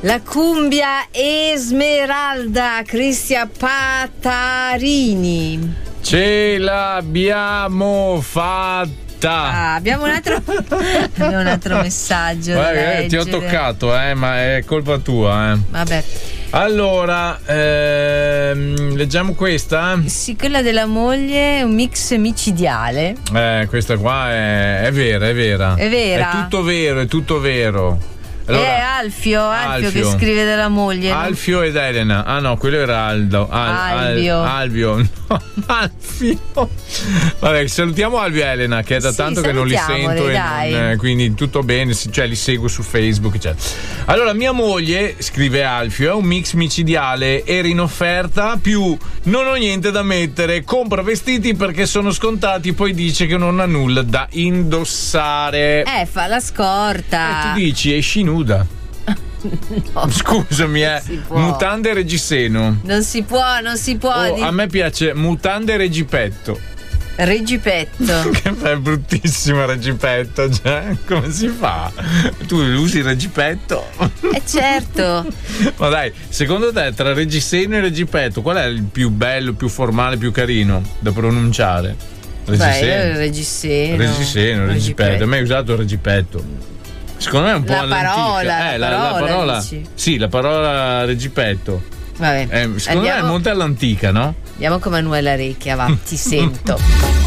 La cumbia Esmeralda, Cristian Patarini. Ce l'abbiamo fatta. Abbiamo un altro messaggio. Ti ho toccato, ma è colpa tua. Vabbè. Allora, leggiamo questa? Sì, quella della moglie, un mix micidiale. Questa qua è vera, è vera. È vera. È tutto vero. Allora, è Alfio che scrive della moglie. Alfio ed Elena. Ah no, quello era Aldo. Alvio. No, Alfio. Vabbè, salutiamo Alvio e Elena, che è da tanto che non li sento quindi tutto bene, cioè li seguo su Facebook, eccetera. Allora, mia moglie, scrive Alfio, è un mix micidiale, era in offerta, più non ho niente da mettere, compra vestiti perché sono scontati, poi dice che non ha nulla da indossare. Fa la scorta. E tu dici, esci nuda. No, scusami, mutande reggiseno. Non si può. A me piace mutande reggipetto. Reggipetto. Che è bruttissimo reggipetto, cioè, come si fa? Tu usi il reggipetto? Certo. Ma dai, secondo te tra reggiseno e reggipetto qual è il più bello, più formale, più carino da pronunciare? Reggiseno. Reggipetto. A me hai usato il reggipetto. Secondo me è un po' all'antica. La parola. Sì, la parola reggipetto. Vabbè. Secondo me è molto all'antica, no? Andiamo con Manuela Recchia, va, ti sento.